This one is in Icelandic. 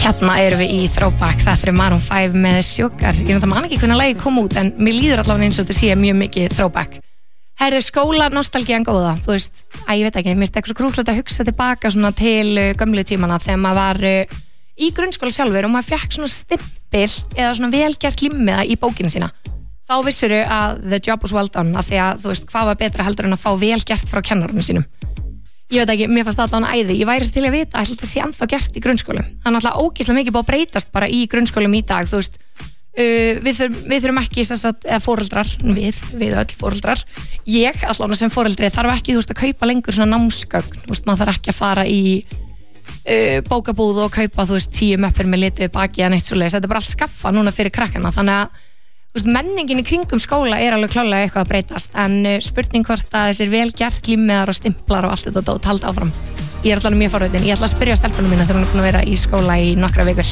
Hérna erum við í Throwback, þetta Maroon 5 með Sugar. Ég man ekki hvernig lagið kom út, en mér líður allavega eins og þetta sé mjög mikið Throwback. Herðu, skóla nostalgían góða, þú veist, ég veit ekki, mér finnst eitthvað svo krúllegt að hugsa tilbaka svona til gömlu tímana þegar maður var í grunnskóla sjálfur og maður fekk svona stimpil eða svona velgert limmiða í bókinu sína. Þá vissuru að the job was well done, af því að þú veist, hvað var betra heldur en að fá velgert frá kennarunum sínum. Ég veit ekki, mér fannst allavega æði, ég væri til að vita að þetta sé ennþá gert í grunnskólum. Það er náttúrulega ógeðslega mikið búið að breytast bara í grunnskólum í dag, þú veist, við þurfum ekki, eða foreldrar, við öll foreldrar, ég allavega sem foreldri þarf ekki, þú veist, að kaupa lengur svona námsgögn, þú veist, maður þarf ekki að fara í bókabúð og kaupa, þú veist, 10 möppur með litu baki eða neitt svoleiðis, þetta er bara allt skaffa núna fyrir krakkana, þannig að þú veist, menningin í kringum skóla er alveg klárlega eitthvað að breytast, en spurning hvort að þessir vel gert límmiðar og stimplar og allt þetta dót halda áfram. Ég er allavega mjög forvitin, ég ætla að spyrja stelpunum mína þegar hún er búin að vera í skóla í nokkra vikur.